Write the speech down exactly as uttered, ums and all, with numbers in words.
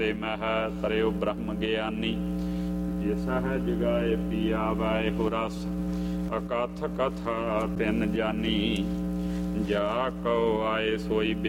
ਤੇ ਮਹਿ ਤਰਿਓ ਬ੍ਰਹਮ ਗਿਆਨੀ। ਜਿਸ ਹੈ ਜਗਾਏ ਪੀਆ ਵਾਏ ਹੋ ਰਸ ਅਕਥ ਕਥਾ ਤਿੰਨ ਜਾਨੀ। ਜਾ ਕਉ ਆਏ ਸੋਈ